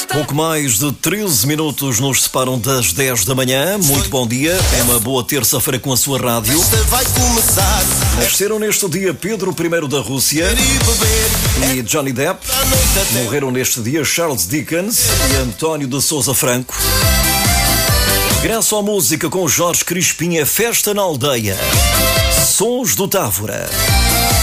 Pouco mais de 13 minutos nos separam das 10 da manhã. Muito bom dia, é uma boa terça-feira com a sua rádio. Nasceram neste dia Pedro I da Rússia e Johnny Depp. Morreram neste dia Charles Dickens e António de Sousa Franco. Graças à música com Jorge Crispim, é festa na aldeia. Sons do Távora.